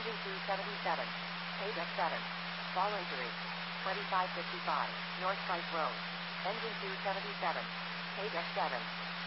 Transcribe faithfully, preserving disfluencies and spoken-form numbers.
Engine two seventy-seven. Paid F seven. Fall injury. twenty-five fifty-five. North Price Road. Engine two seventy-seven. Paid F seven.